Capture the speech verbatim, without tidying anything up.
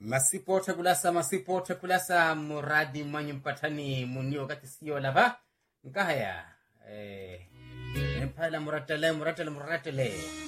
Masipote kulasa masipote kulasa muradi manyu mpatani munio kati siyo lava nkahaya eh mpala muratele muratele muratele